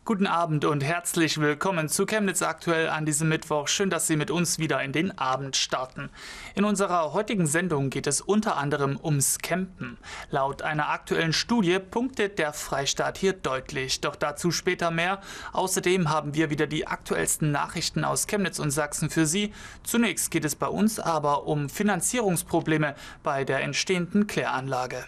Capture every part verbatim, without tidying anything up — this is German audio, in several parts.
Guten Abend und herzlich willkommen zu Chemnitz aktuell an diesem Mittwoch. Schön, dass Sie mit uns wieder in den Abend starten. In unserer heutigen Sendung geht es unter anderem ums Campen. Laut einer aktuellen Studie punktet der Freistaat hier deutlich, doch dazu später mehr. Außerdem haben wir wieder die aktuellsten Nachrichten aus Chemnitz und Sachsen für Sie. Zunächst geht es bei uns aber um Finanzierungsprobleme bei der entstehenden Kläranlage.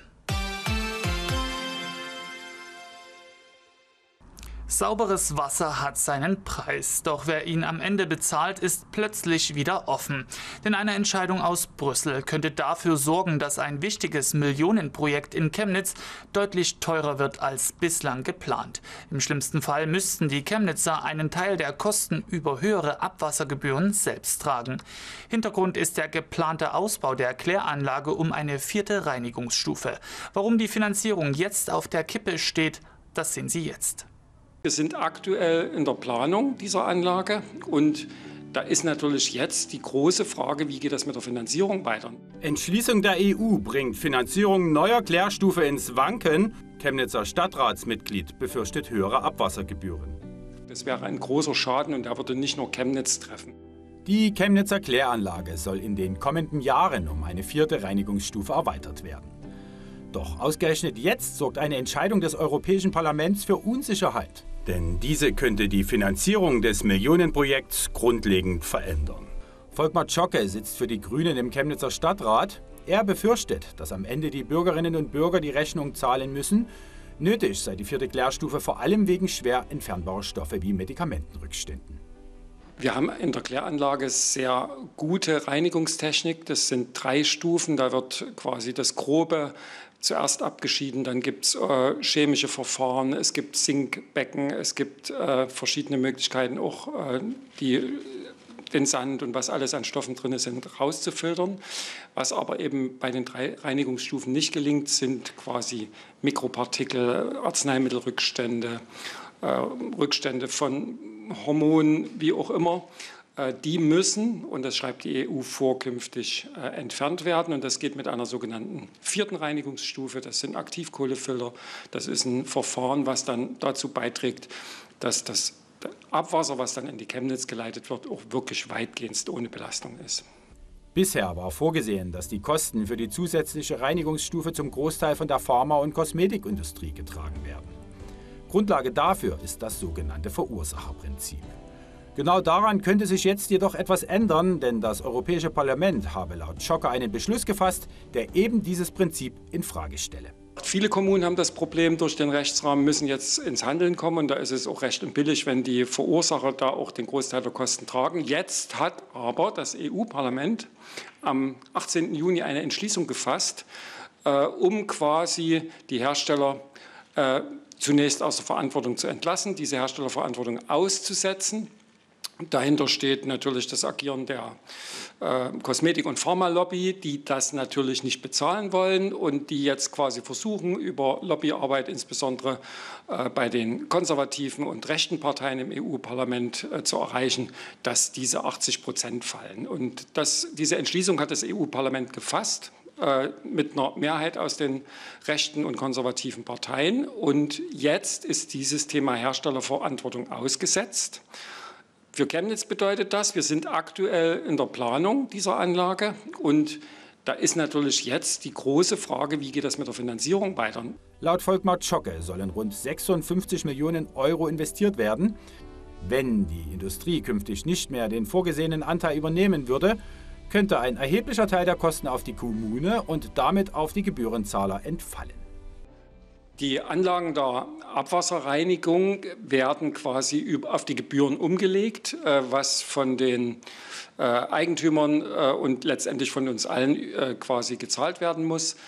Sauberes Wasser hat seinen Preis, doch wer ihn am Ende bezahlt, ist plötzlich wieder offen. Denn eine Entscheidung aus Brüssel könnte dafür sorgen, dass ein wichtiges Millionenprojekt in Chemnitz deutlich teurer wird als bislang geplant. Im schlimmsten Fall müssten die Chemnitzer einen Teil der Kosten über höhere Abwassergebühren selbst tragen. Hintergrund ist der geplante Ausbau der Kläranlage um eine vierte Reinigungsstufe. Warum die Finanzierung jetzt auf der Kippe steht, das sehen Sie jetzt. Wir sind aktuell in der Planung dieser Anlage und da ist natürlich jetzt die große Frage, wie geht das mit der Finanzierung weiter? Entschließung der E U bringt Finanzierung neuer Klärstufe ins Wanken. Chemnitzer Stadtratsmitglied befürchtet höhere Abwassergebühren. Das wäre ein großer Schaden und der würde nicht nur Chemnitz treffen. Die Chemnitzer Kläranlage soll in den kommenden Jahren um eine vierte Reinigungsstufe erweitert werden. Doch ausgerechnet jetzt sorgt eine Entscheidung des Europäischen Parlaments für Unsicherheit. Denn diese könnte die Finanzierung des Millionenprojekts grundlegend verändern. Volkmar Zschocke sitzt für die Grünen im Chemnitzer Stadtrat. Er befürchtet, dass am Ende die Bürgerinnen und Bürger die Rechnung zahlen müssen. Nötig sei die vierte Klärstufe vor allem wegen schwer entfernbarer Stoffe wie Medikamentenrückständen. Wir haben in der Kläranlage sehr gute Reinigungstechnik. Das sind drei Stufen. Da wird quasi das Grobe zuerst abgeschieden, dann gibt es äh, chemische Verfahren, es gibt Sinkbecken, es gibt äh, verschiedene Möglichkeiten, auch äh, die, den Sand und was alles an Stoffen drin sind, rauszufiltern. Was aber eben bei den drei Reinigungsstufen nicht gelingt, sind quasi Mikropartikel, Arzneimittelrückstände, äh, Rückstände von Hormonen, wie auch immer. Die müssen, und das schreibt die E U vor, künftig äh, entfernt werden. Und das geht mit einer sogenannten vierten Reinigungsstufe. Das sind Aktivkohlefilter. Das ist ein Verfahren, was dann dazu beiträgt, dass das Abwasser, was dann in die Chemnitz geleitet wird, auch wirklich weitgehend ohne Belastung ist. Bisher war vorgesehen, dass die Kosten für die zusätzliche Reinigungsstufe zum Großteil von der Pharma- und Kosmetikindustrie getragen werden. Grundlage dafür ist das sogenannte Verursacherprinzip. Genau daran könnte sich jetzt jedoch etwas ändern, denn das Europäische Parlament habe laut Zschocke einen Beschluss gefasst, der eben dieses Prinzip in Frage stelle. Viele Kommunen haben das Problem, durch den Rechtsrahmen müssen jetzt ins Handeln kommen. Und da ist es auch recht und billig, wenn die Verursacher da auch den Großteil der Kosten tragen. Jetzt hat aber das E U-Parlament am achtzehnten Juni eine Entschließung gefasst, äh, um quasi die Hersteller äh, zunächst aus der Verantwortung zu entlassen, diese Herstellerverantwortung auszusetzen. Dahinter steht natürlich das Agieren der äh, Kosmetik- und Pharmalobby, die das natürlich nicht bezahlen wollen und die jetzt quasi versuchen, über Lobbyarbeit insbesondere äh, bei den konservativen und rechten Parteien im E U-Parlament äh, zu erreichen, dass diese achtzig Prozent fallen. Und das, diese Entschließung hat das E U-Parlament gefasst, äh, mit einer Mehrheit aus den rechten und konservativen Parteien. Und jetzt ist dieses Thema Herstellerverantwortung ausgesetzt. Für Chemnitz bedeutet das, wir sind aktuell in der Planung dieser Anlage und da ist natürlich jetzt die große Frage, wie geht das mit der Finanzierung weiter? Laut Volkmar Zschocke sollen rund sechsundfünfzig Millionen Euro investiert werden. Wenn die Industrie künftig nicht mehr den vorgesehenen Anteil übernehmen würde, könnte ein erheblicher Teil der Kosten auf die Kommune und damit auf die Gebührenzahler entfallen. Die Anlagen der Abwasserreinigung werden quasi auf die Gebühren umgelegt, was von den Eigentümern und letztendlich von uns allen quasi gezahlt werden muss.